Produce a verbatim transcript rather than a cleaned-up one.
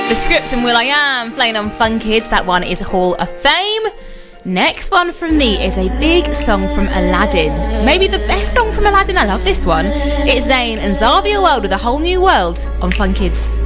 The Script and Will I Am playing on Fun Kids. That one is Hall of Fame. Next one from me is a big song from Aladdin. Maybe the best song from Aladdin. I love this one. It's Zayn and Zavia World with A Whole New World on Fun Kids.